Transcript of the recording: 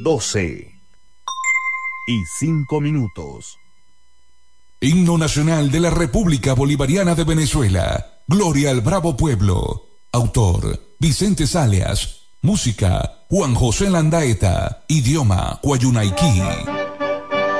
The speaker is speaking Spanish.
12:05. Himno Nacional de la República Bolivariana de Venezuela. Gloria al bravo pueblo. Autor: Vicente Salias. Música: Juan José Landaeta. Idioma: Guayunaiquí.